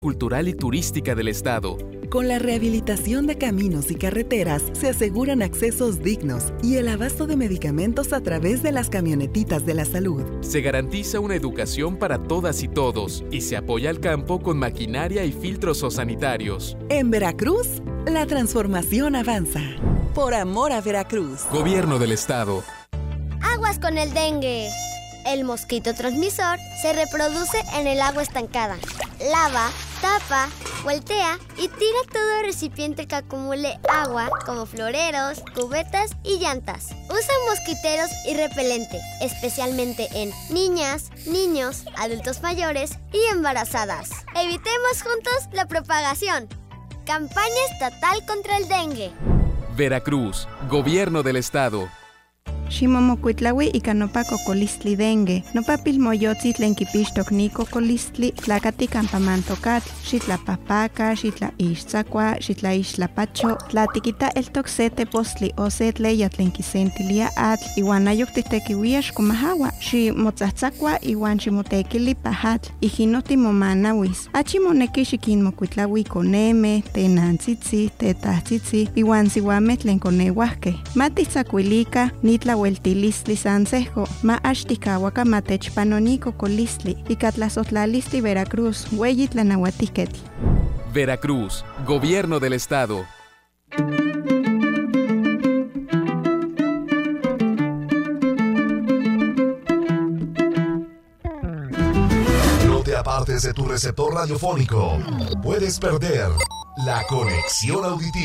cultural y turística del Estado. Con la rehabilitación de caminos y carreteras se aseguran accesos dignos y el abasto de medicamentos a través de las camionetitas de la salud. Se garantiza una educación para todas y todos y se apoya al campo con maquinaria y filtros sanitarios. En Veracruz, la transformación avanza. Por amor a Veracruz. Gobierno del Estado. Aguas con el dengue. El mosquito transmisor se reproduce en el agua estancada. Lava, tapa, voltea y tira todo recipiente que acumule agua, como floreros, cubetas y llantas. Usa mosquiteros y repelente, especialmente en niñas, niños, adultos mayores y embarazadas. Evitemos juntos la propagación. Campaña estatal contra el dengue. Veracruz, Gobierno del Estado. Ximomocuitlaui ika nopa cocolistli dengue. Nopa pilmoyotzi tlen kipixtok ni cocolistli tlakati campamantokatl, xitlapahpaka, xitlaixtzakua, xitlaixtlapacho, tlatikita eltok se tepostli o se tleya tlen kisentilia atl, iwan ayok titekiuia xkomahawa, ximotzatzakua iwan ximotekili pahatl, ijino timomanawis. Achi moneki xikinmokuitlaui koneme, tenantzitzi, tetahtzitzi, iwan siuameh tlen koneuahkeh. Matitzakuilika, Weltilistli Sansejo, ma axtikawaka matechpanoni cocolistli, ikatlazotlalistli Veracruz, Hueyi Tlanahuatiketl. Veracruz, Gobierno del Estado. No te apartes de tu receptor radiofónico. Puedes perder la conexión auditiva.